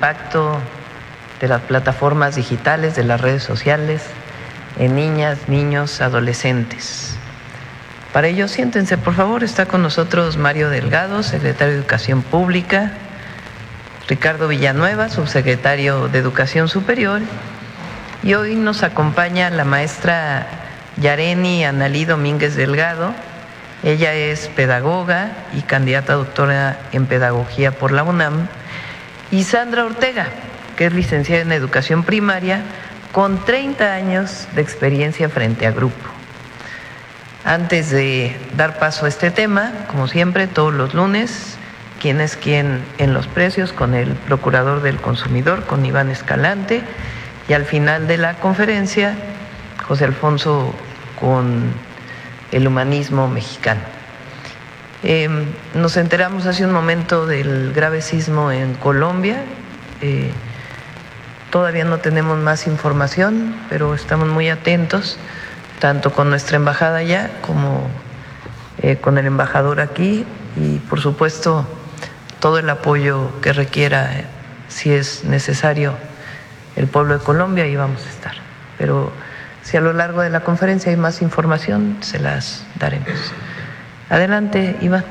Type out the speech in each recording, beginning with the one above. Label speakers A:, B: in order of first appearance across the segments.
A: impacto de las plataformas digitales, de las redes sociales, en niñas, niños, adolescentes. Para ello, siéntense, por favor. Está con nosotros Mario Delgado, secretario de Educación Pública, Ricardo Villanueva, subsecretario de Educación Superior, y hoy nos acompaña la maestra Yareni Analí Domínguez Delgado. Ella es pedagoga y candidata a doctora en Pedagogía por la UNAM, y Sandra Ortega, que es licenciada en Educación Primaria, con 30 años de experiencia frente a grupo. Antes de dar paso a este tema, como siempre, todos los lunes, quién es quién en los precios con el Procurador del Consumidor, con Iván Escalante, y al final de la conferencia, José Alfonso con el humanismo mexicano. Nos enteramos hace un momento del grave sismo en Colombia. Todavía no tenemos más información, pero estamos muy atentos, tanto con nuestra embajada allá como con el embajador aquí, y por supuesto todo el apoyo que requiera, si es necesario, el pueblo de Colombia, ahí vamos a estar. Pero si a lo largo de la conferencia hay más información, se las daremos. Adelante, Iván.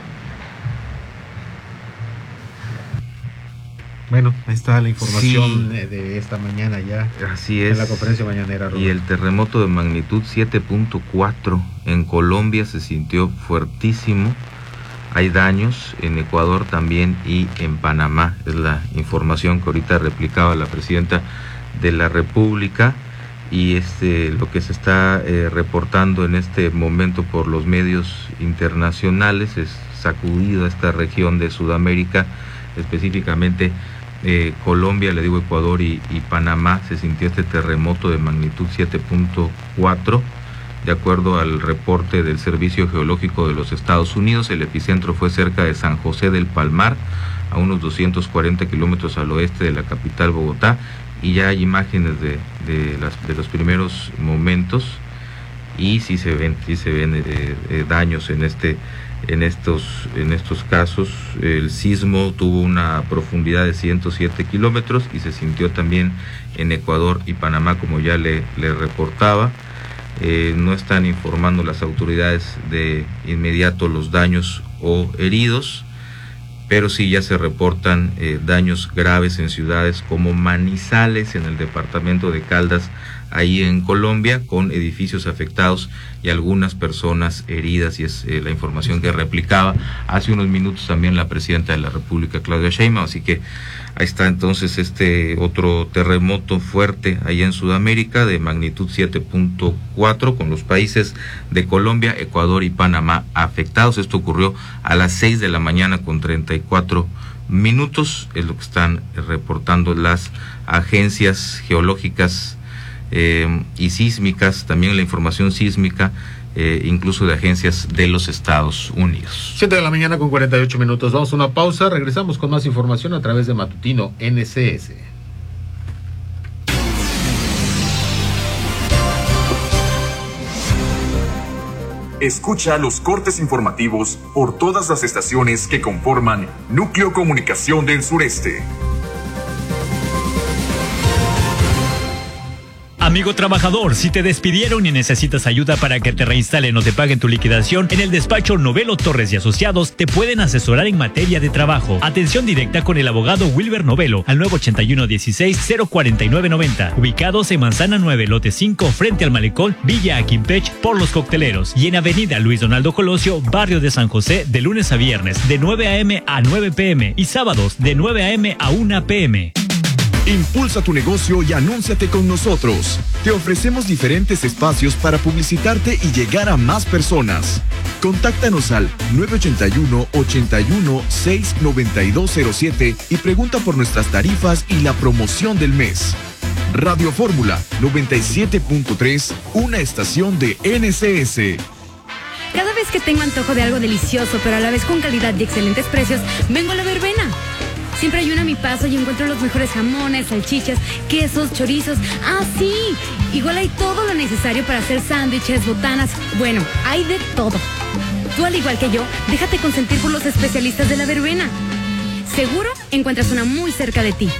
B: Bueno, ahí está la información de esta mañana ya.
C: Así es.
B: En la conferencia mañanera, Robert.
C: Y el terremoto de magnitud 7.4 en Colombia se sintió fuertísimo. Hay daños en Ecuador también y en Panamá. Es la información que ahorita replicaba la presidenta de la República. Y lo que se está reportando en este momento por los medios internacionales es sacudido a esta región de Sudamérica, específicamente Colombia, le digo Ecuador y Panamá. Se sintió este terremoto de magnitud 7.4. De acuerdo al reporte del Servicio Geológico de los Estados Unidos, el epicentro fue cerca de San José del Palmar, a unos 240 kilómetros al oeste de la capital Bogotá, y ya hay imágenes de los primeros momentos, y sí se ven daños en estos casos. El sismo tuvo una profundidad de 107 kilómetros y se sintió también en Ecuador y Panamá, como ya le reportaba. No están informando las autoridades de inmediato los daños o heridos, pero sí ya se reportan daños graves en ciudades como Manizales, en el departamento de Caldas, ahí en Colombia, con edificios afectados y algunas personas heridas, y es la información que replicaba hace unos minutos también la presidenta de la República, Claudia Sheinbaum. Así que ahí está entonces este otro terremoto fuerte allá en Sudamérica de magnitud 7.4, con los países de Colombia, Ecuador y Panamá afectados. Esto ocurrió a las 6 de la mañana con 34 minutos, es lo que están reportando las agencias geológicas y sísmicas, también la información sísmica, incluso de agencias de los Estados Unidos.
B: 7 de la mañana con 48 minutos. Vamos a una pausa, regresamos con más información a través de Matutino NCS.
D: Escucha los cortes informativos por todas las estaciones que conforman Núcleo Comunicación del Sureste.
E: Amigo trabajador, si te despidieron y necesitas ayuda para que te reinstalen o te paguen tu liquidación, en el despacho Novelo Torres y Asociados te pueden asesorar en materia de trabajo. Atención directa con el abogado Wilber Novelo al 981-16-04990. Ubicados en Manzana 9, lote 5, frente al Malecón, Villa Aquimpech, por Los Cocteleros. Y en Avenida Luis Donaldo Colosio, barrio de San José, de lunes a viernes, de 9 a.m. a 9 p.m. y sábados, de 9 a.m. a 1 p.m.
F: Impulsa tu negocio y anúnciate con nosotros. Te ofrecemos diferentes espacios para publicitarte y llegar a más personas. Contáctanos al 981-81-69207 y pregunta por nuestras tarifas y la promoción del mes. Radio Fórmula 97.3, una estación de NCS.
G: Cada vez que tengo antojo de algo delicioso, pero a la vez con calidad y excelentes precios, vengo a La Verbena. Siempre hay una a mi paso y encuentro los mejores jamones, salchichas, quesos, chorizos. ¡Ah, sí! Igual hay todo lo necesario para hacer sándwiches, botanas. Bueno, hay de todo. Tú, al igual que yo, déjate consentir por los especialistas de La Verbena. Seguro encuentras una muy cerca de ti.